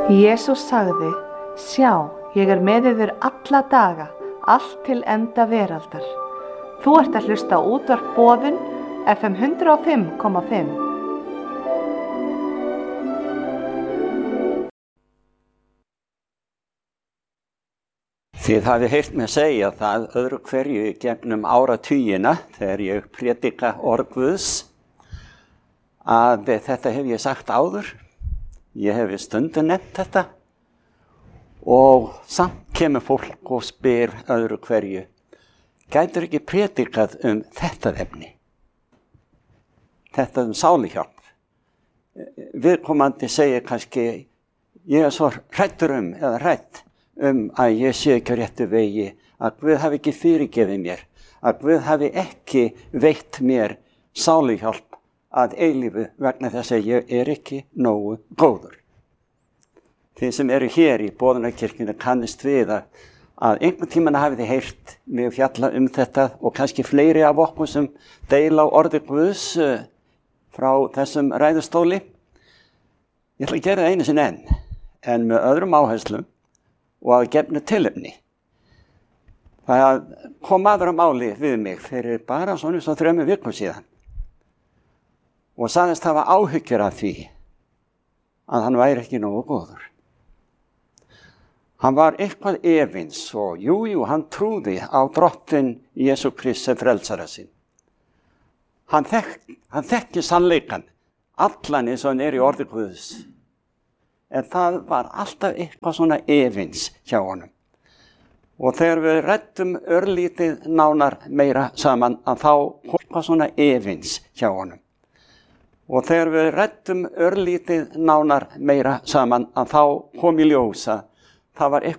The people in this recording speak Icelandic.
Jesús sagði, sjá, ég með yður alla daga, allt til enda veraldar. Þú ert að hlusta á útvarp Boðun, FM 105,5. Þið hafið heyrt mig segja það öðru hverju gegnum áratugina þegar ég predika orð Guðs að þetta hef ég sagt áður. Ég hef stundum nefnt þetta og samt kemur fólk og spyr öðru hverju, gætir ekki predikað þetta efni? Þetta sáluhjálp. Viðkomandi segir kannski, ég svo hræddur eða hrædd að ég sé ekki á réttu vegi, að Guð hafi ekki fyrirgefið mér, að Guð hafi ekki veitt mér sáluhjálp að eilífu vegna þess að ég ekki nógu góður. Þið sem eru hér í Boðunarkirkjunni kannist við að einhvern tímann hafið þið heyrt mig fjalla þetta og kannski fleiri af okkur sem deila á orði Guðs frá þessum ræðustóli. Ég ætla að gera það einu sinni en með öðrum áherslum og að gefnu tilefni. Það kom maður á máli við mig fyrir bara svona 3 vikum síðan og sagðist hafa áhyggjur af því að hann væri ekki nógu góður. Hann var eitthvað efins og jú, hann trúði á Drottinn Jesú Krist sem frelsara sinn. Hann þekki sannleikann, allan eins og hann í orði Guðs. En það var alltaf eitthvað svona efins hjá honum. Og þegar við ræddum örlítið nánar meira saman að þá kom eitthvað svona efins hjá honum. Og þegar við ræddum örlítið nánar meira saman að þá kom í ljós að það var eitthvað